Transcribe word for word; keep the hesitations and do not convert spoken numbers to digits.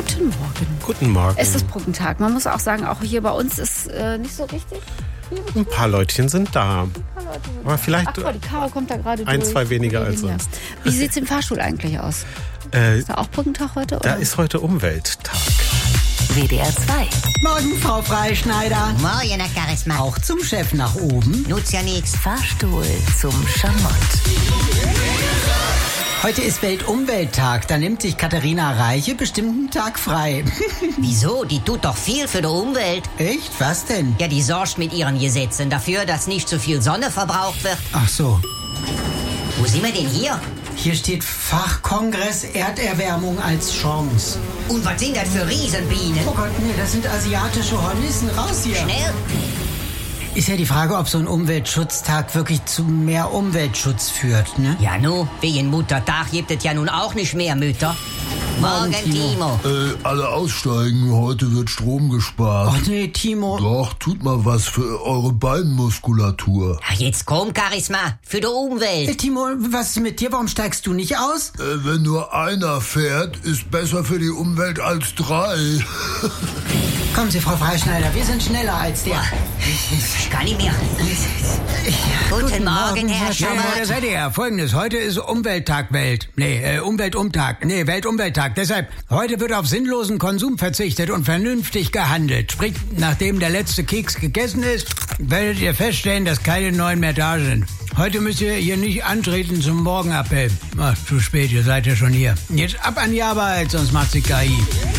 Guten Morgen. Guten Morgen. Es ist Brückentag. Man muss auch sagen, auch hier bei uns ist äh, nicht so richtig. Ein paar Leutchen sind da. Ein paar Leute sind Aber vielleicht Ach, guck mal, die Caro kommt da gerade ein, durch. zwei weniger als Ja. sonst. Wie sieht es im Fahrstuhl eigentlich aus? Äh, Ist da auch Brückentag heute? da Oder? ist heute Umwelttag. W D R zwei. Morgen, Frau Freischneider. Morgen, Herr Charisma. Auch zum Chef nach oben. Nutzt ja nichts. Fahrstuhl zum Schamott. Heute ist Weltumwelttag. Da nimmt sich Katharina Reiche bestimmt einen Tag frei. Wieso? Die tut doch viel für die Umwelt. Echt? Was denn? Ja, die sorgt mit ihren Gesetzen dafür, dass nicht zu viel Sonne verbraucht wird. Ach so. Wo sind wir denn hier? Hier steht Fachkongress Erderwärmung als Chance. Und was sind das für Riesenbienen? Oh Gott, nee, das sind asiatische Hornissen. Raus hier. Schnell. Ist ja die Frage, ob so ein Umweltschutztag wirklich zu mehr Umweltschutz führt, ne? Ja, nu, wegen Muttertag gibt es ja nun auch nicht mehr Mütter. Morgen, Timo. Äh, alle aussteigen, heute wird Strom gespart. Ach nee, Timo. Doch, tut mal was für eure Beinmuskulatur. Ja, jetzt komm, Charisma, für die Äh, Umwelt. Timo, was ist mit dir? Warum steigst du nicht aus? Äh, wenn nur einer fährt, ist besser für die Umwelt als drei. Kommen Sie, Frau Freischneider, wir sind schneller als der. Ich kann nicht mehr. Guten Morgen, Herr Herr Ja, Schummer. ja, da seid ihr ja. Folgendes, heute ist Umwelttag Welt. Nee, äh, Umweltumtag. Nee, Weltumwelttag. Deshalb, heute wird auf sinnlosen Konsum verzichtet und vernünftig gehandelt. Sprich, nachdem der letzte Keks gegessen ist, werdet ihr feststellen, dass keine neuen mehr da sind. Heute müsst ihr hier nicht antreten zum Morgenappell. Ach, zu spät, ihr seid ja schon hier. Jetzt ab an die Arbeit, sonst macht sie K I.